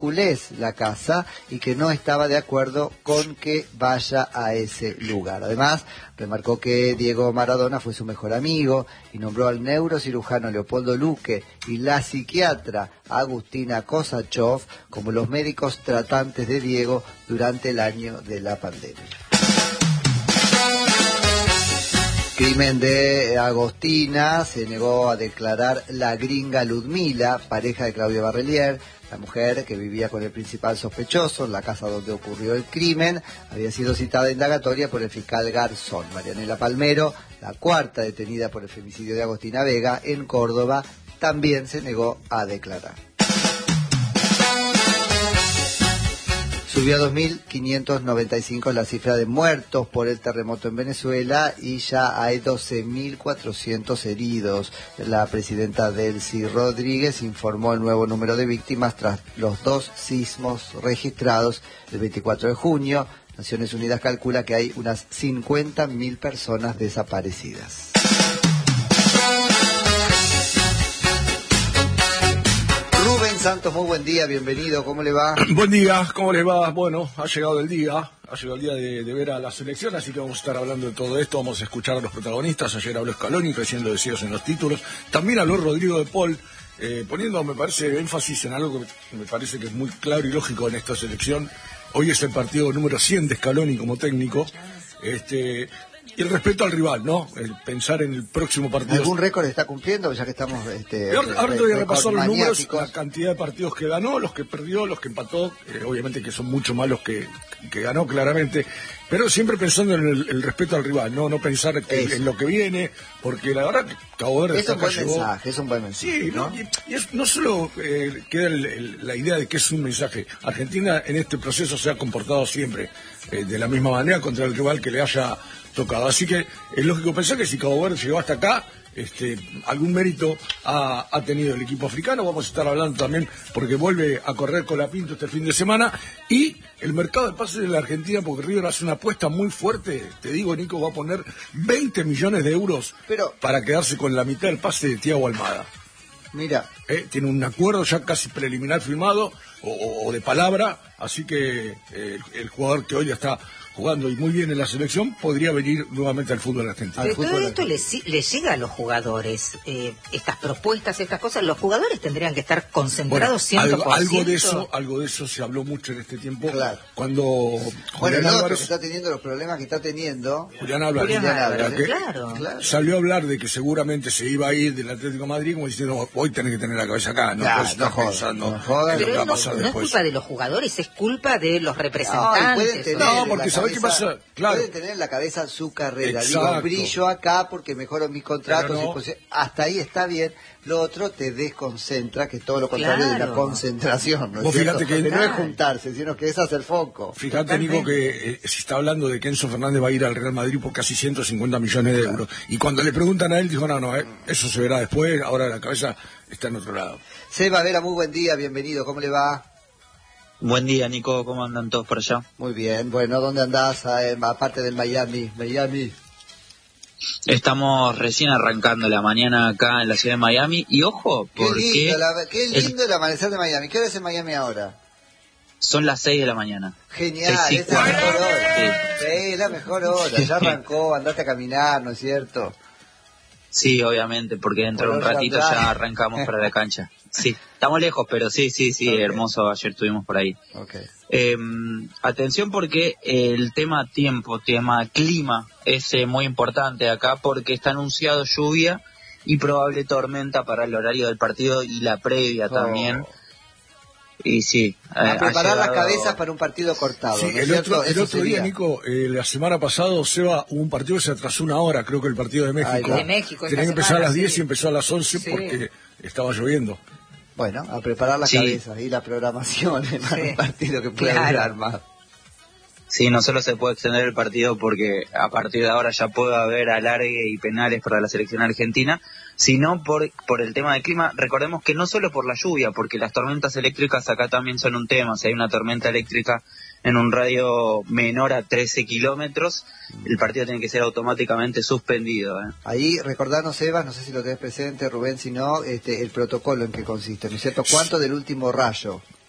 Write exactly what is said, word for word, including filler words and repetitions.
ridiculez la casa y que no estaba de acuerdo con que vaya a ese lugar. Además, remarcó que Diego Maradona fue su mejor amigo y nombró al neurocirujano Leopoldo Luque y la psiquiatra Agustina Kosachov como los médicos tratantes de Diego durante el año de la pandemia. Crimen de Agostina, se negó a declarar la gringa Ludmila, pareja de Claudio Barrelier. La mujer, que vivía con el principal sospechoso en la casa donde ocurrió el crimen, había sido citada a indagatoria por el fiscal Garzón. Marianela Palmero, la cuarta detenida por el femicidio de Agostina Vega en Córdoba, también se negó a declarar. Subió a dos mil quinientos noventa y cinco la cifra de muertos por el terremoto en Venezuela y ya hay doce mil cuatrocientos heridos. La presidenta Delcy Rodríguez informó el nuevo número de víctimas tras los dos sismos registrados el veinticuatro de junio. Naciones Unidas calcula que hay unas cincuenta mil personas desaparecidas. Santos, muy buen día, bienvenido, ¿cómo le va? Buen día, ¿cómo les va? Bueno, ha llegado el día, ha llegado el día de, de ver a la selección, así que vamos a estar hablando de todo esto, vamos a escuchar a los protagonistas. Ayer habló Scaloni, recién lo decías en los títulos, también habló Rodrigo de Paul, eh, poniendo, me parece, énfasis en algo que me parece que es muy claro y lógico en esta selección. Hoy es el partido número cien de Scaloni como técnico, este... y el respeto al rival, ¿no? El pensar en el próximo partido. ¿Algún récord está cumpliendo, ya que estamos... Este, Ahora voy a repasar los números, la cantidad de partidos que ganó, los que perdió, los que empató, eh, obviamente que son mucho más los que, que ganó claramente, pero siempre pensando en el, el respeto al rival, no no pensar que, en lo que viene, porque la verdad que Cabo Verde es un buen llegó... mensaje, es un buen mensaje. Sí, ¿no? Y, y es, no solo eh, queda el, el, la idea de que es un mensaje. Argentina en este proceso se ha comportado siempre eh, de la misma manera contra el rival que le haya tocado. Así que es lógico pensar que si Cabo Verde llegó hasta acá, este, algún mérito ha, ha tenido el equipo africano. Vamos a estar hablando también porque vuelve a correr Colapinto este fin de semana y el mercado de pases de la Argentina, porque River hace una apuesta muy fuerte. Te digo, Nico, va a poner veinte millones de euros Pero... para quedarse con la mitad del pase de Thiago Almada. Mira, eh, tiene un acuerdo ya casi preliminar firmado o, o de palabra, así que eh, el jugador que hoy ya está jugando y muy bien en la selección, podría venir nuevamente al fútbol argentino. Pero todo esto le, le llega a los jugadores, eh, estas propuestas, estas cosas, los jugadores tendrían que estar concentrados bueno, cien por ciento. Algo, algo de eso, algo de eso se habló mucho en este tiempo. Claro. Cuando bueno, Julián el otro Álvarez, que está teniendo los problemas que está teniendo. Julián Álvarez, Julián Julián Álvarez, Álvarez, que claro, claro. Salió a hablar de que seguramente se iba a ir del Atlético de Madrid, como diciendo, hoy tenés que tener la cabeza acá, no Nah, puedes estar no joda, pensando no joda, en lo que va a no, pasar no es después. culpa de los jugadores, es culpa de los No, y representantes. pueden tener No, en porque la ¿sabés qué cabeza- pasa? Claro. Pueden tener en la cabeza su carrera. Exacto. Digo, brillo acá porque mejoro mis contratos. Pero no. y pues, hasta ahí está bien. Lo otro te desconcentra, que es todo lo contrario de la Claro. concentración. ¿no es Vos cierto? fíjate que- Que no es juntarse, sino que es hacer foco. Fíjate, Nico, que eh, se está hablando de que Enzo Fernández va a ir al Real Madrid por casi ciento cincuenta millones de euros. Y cuando le preguntan a él, dijo, no, no, eh, eso se verá después, ahora la cabeza está en otro lado. Seba Vera, muy buen día, bienvenido. ¿Cómo le va? Buen día, Nico. ¿Cómo andan todos por allá? Muy bien. Bueno, ¿dónde andás? Eh, aparte del Miami. Miami. Estamos recién arrancando la mañana acá en la ciudad de Miami. Y ojo, Qué porque lindo, la- qué el- lindo el amanecer de Miami. ¿Qué hora es en Miami ahora? son las seis de la mañana. Genial, Seis y esa es la mejor cuarenta. hora. Sí. Sí, es la mejor hora. Ya arrancó, andaste a caminar, ¿no es cierto? Sí, obviamente, porque dentro de un Color ratito champán. ya arrancamos para la cancha. Sí, estamos lejos, pero sí, sí, sí, Ok. hermoso. Ayer estuvimos por ahí. Okay. Eh, atención porque el tema tiempo, tema clima es eh, muy importante acá porque está anunciado lluvia y probable tormenta para el horario del partido y la previa Oh. también. Y sí, A eh, ha preparar las llegado- cabezas para un partido cortado. Sí, ¿no es el cierto? otro, el Eso otro día, sería. Nico, eh, la semana pasada, Seba, hubo un partido que se atrasó una hora, creo que el partido de México. Ahí va. De México, Tenía que esta empezar a las semana, diez sí. y empezó a las once Sí. porque estaba lloviendo. Bueno, a preparar las Sí. cabezas y la programación para Sí. un partido que pueda Claro. durar más. Sí, no solo se puede extender el partido porque a partir de ahora ya puede haber alargue y penales para la selección argentina, sino por, por el tema del clima. Recordemos que no solo por la lluvia, porque las tormentas eléctricas acá también son un tema. Si hay una tormenta eléctrica en un radio menor a trece kilómetros, el partido tiene que ser automáticamente suspendido. ¿eh? Ahí, recordanos, Eva, no sé si lo tenés presente, Rubén, si no, este, el protocolo en que consiste, ¿no es cierto? ¿Cuánto del último rayo?